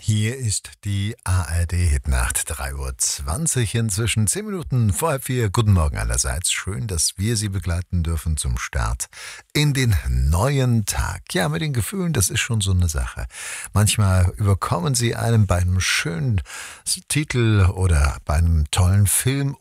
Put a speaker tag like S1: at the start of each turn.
S1: Hier ist die ARD-Hitnacht, 3:20 Uhr, inzwischen 10 Minuten vor halb 4. Guten Morgen allerseits. Schön, dass wir Sie begleiten dürfen zum Start in den neuen Tag. Ja, mit den Gefühlen, das ist schon so eine Sache. Manchmal überkommen sie einem bei einem schönen Titel oder bei einem tollen Film